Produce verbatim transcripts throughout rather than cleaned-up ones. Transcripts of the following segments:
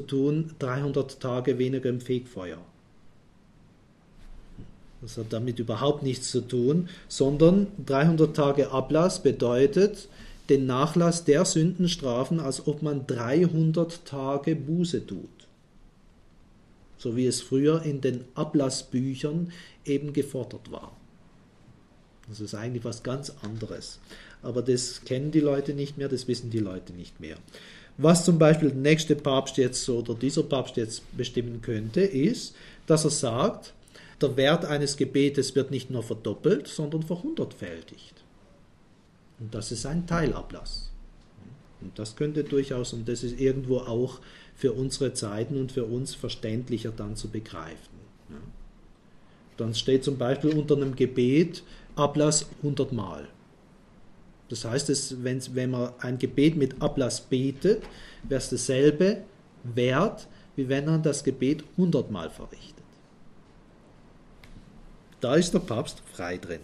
tun, dreihundert Tage weniger im Fegfeuer. Das hat damit überhaupt nichts zu tun, sondern dreihundert Tage Ablass bedeutet den Nachlass der Sündenstrafen, als ob man dreihundert Tage Buße tut. So wie es früher in den Ablassbüchern eben gefordert war. Das ist eigentlich was ganz anderes. Aber das kennen die Leute nicht mehr, das wissen die Leute nicht mehr. Was zum Beispiel der nächste Papst jetzt oder dieser Papst jetzt bestimmen könnte, ist, dass er sagt, der Wert eines Gebetes wird nicht nur verdoppelt, sondern verhundertfältigt. Und das ist ein Teilablass. Und das könnte durchaus, und das ist irgendwo auch für unsere Zeiten und für uns verständlicher dann zu begreifen. Dann steht zum Beispiel unter einem Gebet Ablass hundert Mal. Das heißt, es, wenn, wenn man ein Gebet mit Ablass betet, wäre es dasselbe Wert, wie wenn man das Gebet hundert Mal verrichtet. Da ist der Papst frei drin.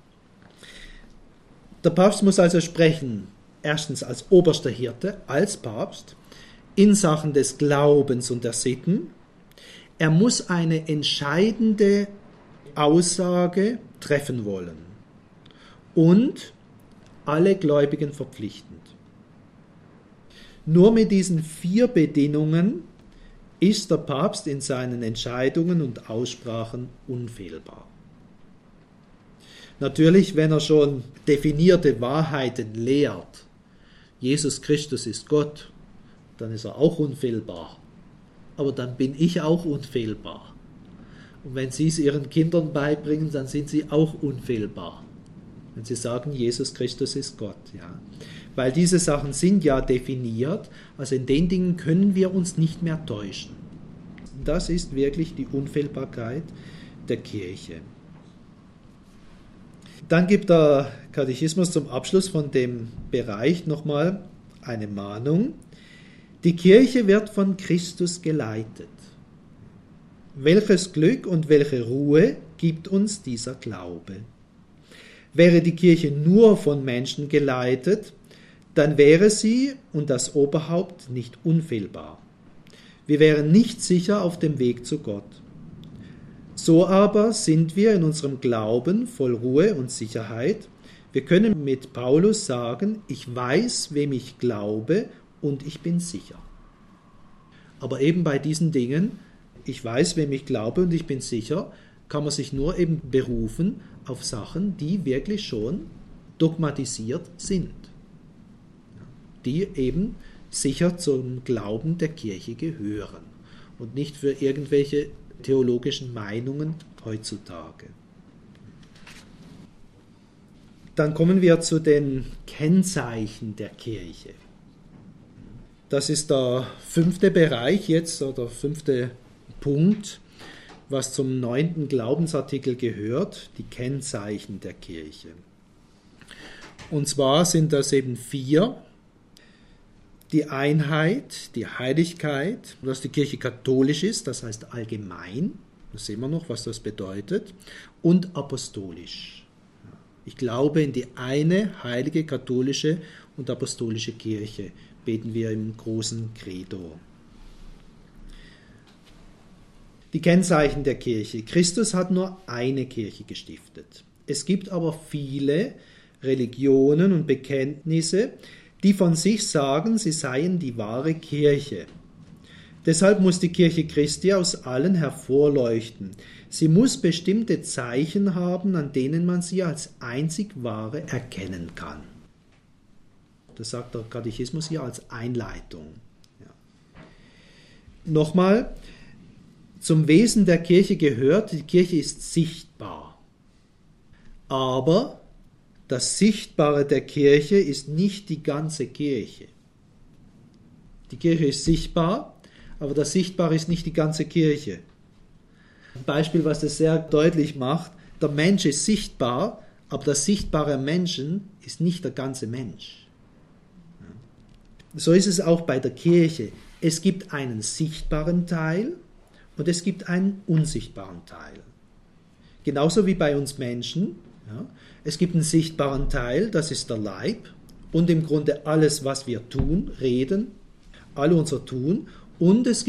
Der Papst muss also sprechen, erstens als oberster Hirte, als Papst, in Sachen des Glaubens und der Sitten. Er muss eine entscheidende Aussage treffen wollen und alle Gläubigen verpflichtend. Nur mit diesen vier Bedingungen ist der Papst in seinen Entscheidungen und Aussprachen unfehlbar. Natürlich, wenn er schon definierte Wahrheiten lehrt, Jesus Christus ist Gott, dann ist er auch unfehlbar. Aber dann bin ich auch unfehlbar. Und wenn Sie es Ihren Kindern beibringen, dann sind sie auch unfehlbar. Wenn sie sagen, Jesus Christus ist Gott. Ja. Weil diese Sachen sind ja definiert, also in den Dingen können wir uns nicht mehr täuschen. Das ist wirklich die Unfehlbarkeit der Kirche. Dann gibt der Katechismus zum Abschluss von dem Bereich nochmal eine Mahnung. Die Kirche wird von Christus geleitet. Welches Glück und welche Ruhe gibt uns dieser Glaube? Wäre die Kirche nur von Menschen geleitet, dann wäre sie und das Oberhaupt nicht unfehlbar. Wir wären nicht sicher auf dem Weg zu Gott. So aber sind wir in unserem Glauben voll Ruhe und Sicherheit. Wir können mit Paulus sagen, ich weiß, wem ich glaube und ich bin sicher. Aber eben bei diesen Dingen, ich weiß, wem ich glaube und ich bin sicher, kann man sich nur eben berufen auf Sachen, die wirklich schon dogmatisiert sind, die eben sicher zum Glauben der Kirche gehören und nicht für irgendwelche theologischen Meinungen heutzutage. Dann kommen wir zu den Kennzeichen der Kirche. Das ist der fünfte Bereich jetzt, oder fünfte Punkt, was zum neunten Glaubensartikel gehört, die Kennzeichen der Kirche. Und zwar sind das eben vier: die Einheit, die Heiligkeit, dass die Kirche katholisch ist, das heißt allgemein, das sehen wir noch, was das bedeutet, und apostolisch. Ich glaube in die eine heilige katholische und apostolische Kirche, beten wir im großen Credo. Die Kennzeichen der Kirche. Christus hat nur eine Kirche gestiftet. Es gibt aber viele Religionen und Bekenntnisse, die von sich sagen, sie seien die wahre Kirche. Deshalb muss die Kirche Christi aus allen hervorleuchten. Sie muss bestimmte Zeichen haben, an denen man sie als einzig wahre erkennen kann. Das sagt der Katechismus hier als Einleitung. Ja. Nochmal, zum Wesen der Kirche gehört, die Kirche ist sichtbar. Aber das Sichtbare der Kirche ist nicht die ganze Kirche. Die Kirche ist sichtbar, aber das Sichtbare ist nicht die ganze Kirche. Ein Beispiel, was das sehr deutlich macht: Der Mensch ist sichtbar, aber das Sichtbare am Menschen ist nicht der ganze Mensch. So ist es auch bei der Kirche. Es gibt einen sichtbaren Teil und es gibt einen unsichtbaren Teil. Genauso wie bei uns Menschen. Ja. Es gibt einen sichtbaren Teil, das ist der Leib und im Grunde alles, was wir tun, reden, all unser Tun. Und es